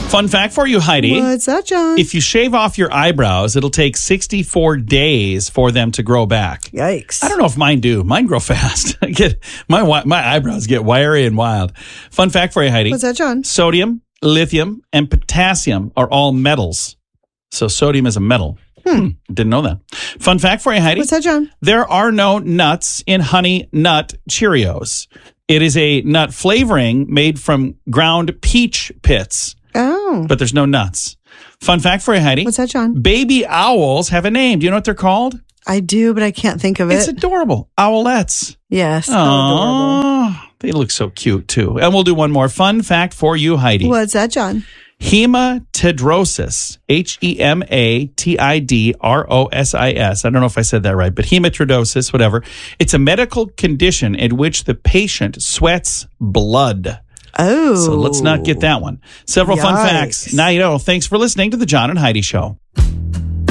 Fun fact for you, Heidi. What's that, John? If you shave off your eyebrows, it'll take 64 days for them to grow back. Yikes. I don't know if mine do. Mine grow fast. My eyebrows get wiry and wild. Fun fact for you, Heidi. What's that, John? Sodium, lithium, and potassium are all metals. So sodium is a metal. Didn't know that. Fun fact for you, Heidi. What's that, John? There are no nuts in Honey Nut Cheerios. It is a nut flavoring made from ground peach pits, Oh. but there's no nuts. Fun fact for you, Heidi. What's that, John? Baby owls have a name. Do you know what they're called? I do, but I can't think of It's it. adorable. Owlettes. Yes. How adorable. Oh, they look so cute, too. And we'll do one more fun fact for you, Heidi. What's that, John? Hematidrosis, Hematidrosis. I don't know if I said that right, but hematidrosis, whatever. It's a medical condition in which the patient sweats blood. Oh. So let's not get that one. Several fun Yikes. facts. Now you know. Thanks for listening to the John and Heidi Show.